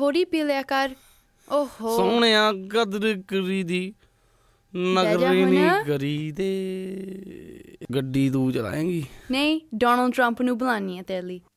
ਥੋੜ੍ਹੀ ਪੀ ਲਿਆ ਕਰ। ਓਹੋ ਸੋਹਣਿਆ ਕਦਰ ਕਰੀ ਦੀ ਨਖਰੇ ਨੀ ਕਰੀ ਦੇ। ਗੱਡੀ ਤੂੰ ਚਲਾਏਂਗੀ? ਨਹੀਂ, ਡੋਨਲਡ ਟਰੰਪ ਨੂੰ ਬੁਲਾਉਣੀ ਹੈ ਤੇਰੇ ਲਈ।